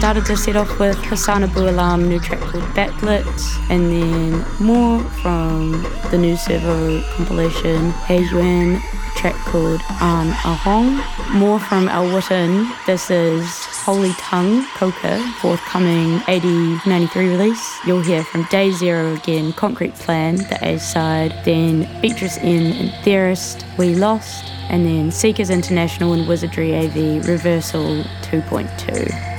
started to set off with Hassan Abu Alam, new track called Backlit, and then more from the new Servo compilation, He Yuan, track called Ahong. More from Al Witten, this is Holy Tongue, Coca, forthcoming 8093 release. You'll hear from Day Zero again, Concrete Plan, the A side, then Beatrice N and Theorist, We Lost, and then Seekers International and Wizardry AV, Reversal 2.2.